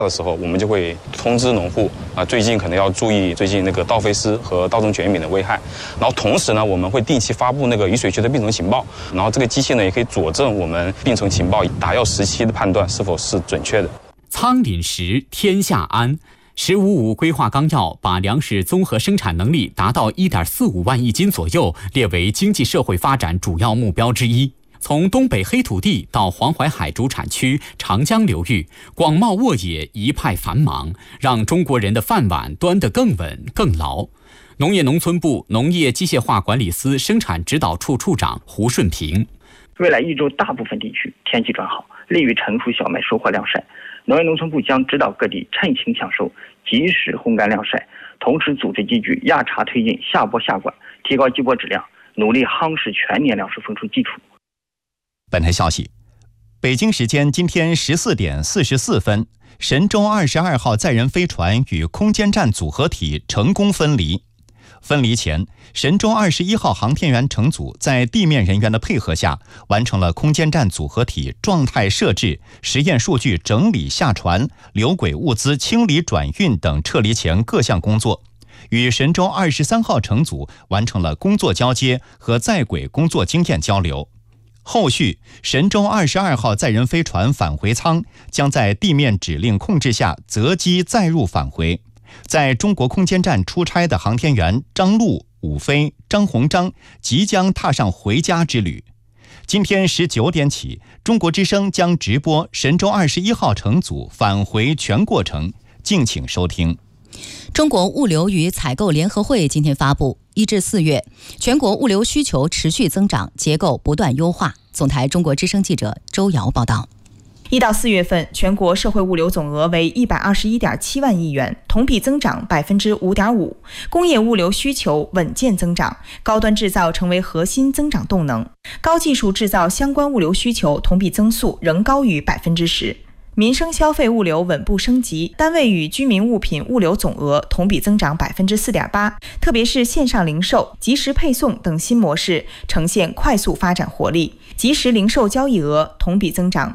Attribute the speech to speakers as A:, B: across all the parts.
A: 的时候，我们就会通知农户最近可能要注意最近那个稻飞虱和稻种卷柄的危害。然后同时呢，我们会定期发布那个雨水区的病虫情报。然后这个机器呢，也可以佐证我们病虫情报打药时期的判断是否是准确的。
B: 仓廪实，天下安。“15+5”规划纲要把粮食综合生产能力达到1.45万亿斤左右列为经济社会发展主要目标之一。从东北黑土地到黄淮海主产区长江流域，广袤沃野一派繁忙，让中国人的饭碗端得更稳更牢。农业农村部农业机械化管理司生产指导处处长胡顺平：
C: 未来一周大部分地区天气转好，利于成熟小麦收获晾晒。农业农村部将指导各地趁晴抢收，及时烘干晾晒，同时组织机具压茬推进下播下管，提高机播质量，努力夯实全年粮食丰收基础。
D: 本台消息，北京时间今天14点44分，神舟22号载人飞船与空间站组合体成功分离。分离前，神舟21号航天员乘组在地面人员的配合下，完成了空间站组合体状态设置、实验数据整理下传、留轨物资清理转运等撤离前各项工作，与神舟23号乘组完成了工作交接和在轨工作经验交流。后续，神舟22号载人飞船返回舱将在地面指令控制下择机载入返回。在中国空间站出差的航天员张陆、武飞、张鸿章即将踏上回家之旅。今天19点起，中国之声将直播神舟21号乘组返回全过程，敬请收听。
E: 中国物流与采购联合会今天发布，1至4月，全国物流需求持续增长，结构不断优化。总台中国之声记者周瑶报道。
F: 1到4月份，全国社会物流总额为121.7万亿元，同比增长5.5%。工业物流需求稳健增长，高端制造成为核心增长动能。高技术制造相关物流需求同比增速仍高于10%。民生消费物流稳步升级，单位与居民物品物流总额同比增长4.8%，特别是线上零售、即时配送等新模式呈现快速发展活力。即时零售交易额同比增长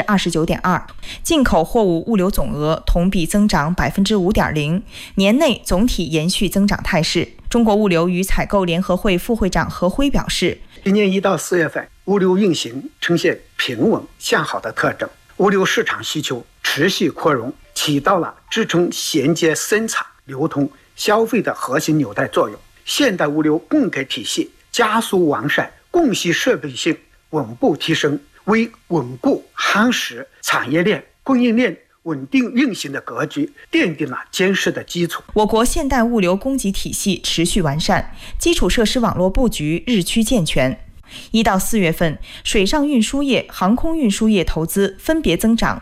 F: 29.2%，进口货物物流总额同比增长5.0%，年内总体延续增长态势。中国物流与采购联合会副会长何辉表示，
G: 今年1到4月份，物流运行呈现平稳向好的特征，物流市场需求持续扩容，起到了支撑衔接生产、流通、消费的核心纽带作用。现代物流供给体系加速完善，供需适配性稳步提升，为稳固夯实产业链、供应链稳定运行的格局奠定了坚实的基础。
F: 我国现代物流供给体系持续完善，基础设施网络布局日趋健全。1到4月份，水上运输业、航空运输业投资分别增长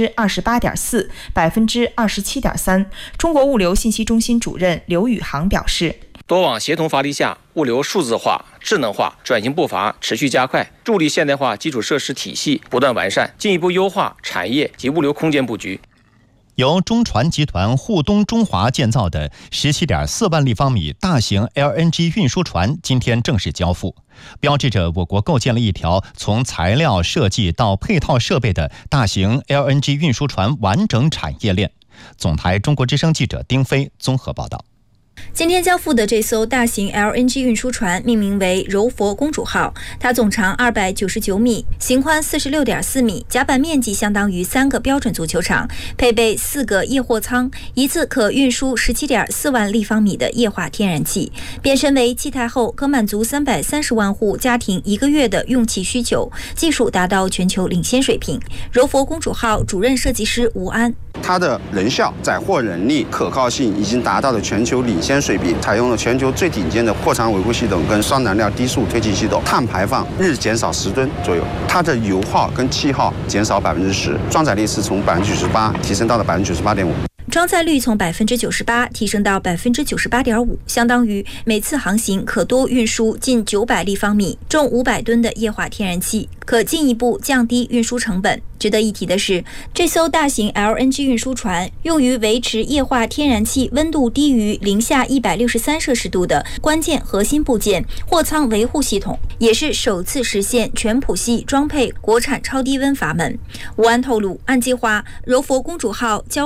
F: 28.4%、27.3%。中国物流信息中心主任刘宇航表示，
H: 多网协同发力下，物流数字化、智能化转型步伐持续加快，助力现代化基础设施体系不断完善，进一步优化产业及物流空间布局。
D: 由中船集团沪东中华建造的17.4万立方米大型 LNG 运输船今天正式交付，标志着我国构建了一条从材料设计到配套设备的大型 LNG 运输船完整产业链。总台中国之声记者丁飞综合报道。
I: 今天交付的这艘大型 LNG 运输船命名为柔佛公主号，它总长299米，型宽46.4米，甲板面积相当于3个标准足球场，配备4个液货舱，一次可运输17.4万立方米的液化天然气，变身为气态后可满足330万户家庭1个月的用气需求，技术达到全球领先水平。柔佛公主号主任设计师吴安，
J: 它的人效、载货能力、可靠性已经达到了全球领先水平，采用了全球最顶尖的货舱维护系统跟双燃料低速推进系统，碳排放日减少10吨左右，它的油耗跟气耗减少10%，装载力是从98%提升到了98.5%。
I: 装载率从98%提升到98.5%，相当于每次航行可多运输近900立方米、重500吨的液化天然气，可进一步降低运输成本。值得一提的是，这艘大型 LNG 运输船用于维持液化天然气温度低于零下163摄氏度的关键核心部件货舱维护系统，也是首次实现全谱系装配国产超低温阀门。吴安透露，按计划，柔佛公主号交